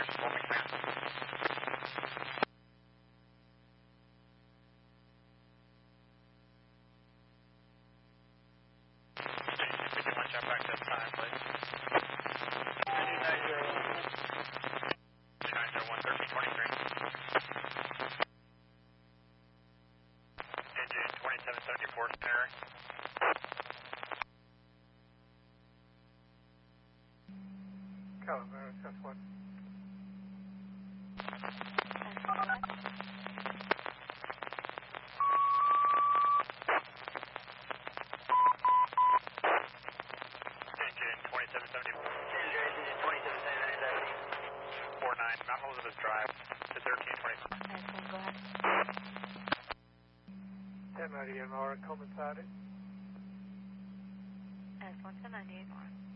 Calamari, that's one. Engine 2770. Engine 2770. 49, Mount Elizabeth Drive to 1320. Go ahead. 1098 Mara, Coleman Saturday. S1 1098 Mara.